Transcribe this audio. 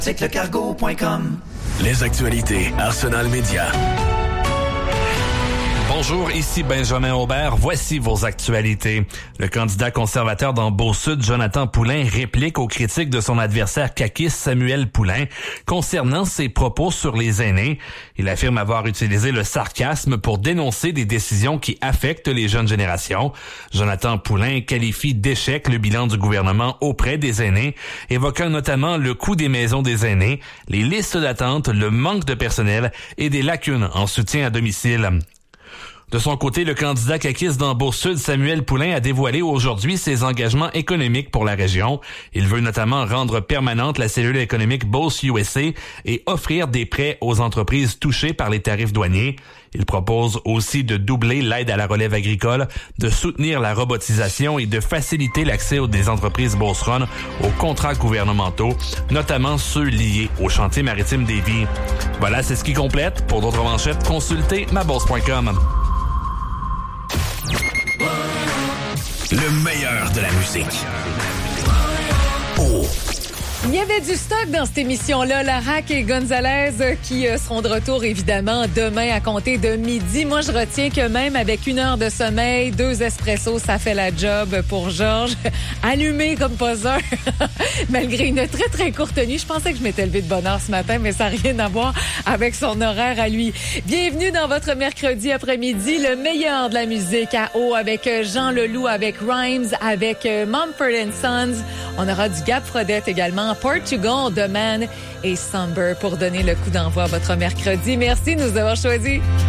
Lecargo.com. Les actualités Arsenal Média. Bonjour, ici Benjamin Aubert. Voici vos actualités. Le candidat conservateur dans Beau-Sud, Jonathan Poulain, réplique aux critiques de son adversaire caquiste Samuel Poulain concernant ses propos sur les aînés. Il affirme avoir utilisé le sarcasme pour dénoncer des décisions qui affectent les jeunes générations. Jonathan Poulain qualifie d'échec le bilan du gouvernement auprès des aînés, évoquant notamment le coût des maisons des aînés, les listes d'attente, le manque de personnel et des lacunes en soutien à domicile. De son côté, le candidat caquiste dans Beau-Sud, Samuel Poulain, a dévoilé aujourd'hui ses engagements économiques pour la région. Il veut notamment rendre permanente la cellule économique Beauce USA et offrir des prêts aux entreprises touchées par les tarifs douaniers. Il propose aussi de doubler l'aide à la relève agricole, de soutenir la robotisation et de faciliter l'accès des entreprises beauceronnes aux contrats gouvernementaux, notamment ceux liés au chantier maritime des Vies. Voilà, c'est ce qui complète. Pour d'autres manchettes, consultez mabourse.com. Le meilleur de la musique. Oh. Il y avait du stock dans cette émission-là. Larac et Gonzalez qui seront de retour, évidemment, demain à compter de midi. Moi, je retiens que même avec 1 heure de sommeil, 2 espressos, ça fait la job pour Georges. Allumé comme pas un. Malgré une très, très courte nuit. Je pensais que je m'étais levée de bonne heure ce matin, mais ça n'a rien à voir avec son horaire à lui. Bienvenue dans votre mercredi après-midi. Le meilleur de la musique à eau avec Jean Leloup, avec Rhymes, avec Mumford & Sons. On aura du Gap Frodette également. Portugal, The Man et Somber pour donner le coup d'envoi à votre mercredi. Merci de nous avoir choisis.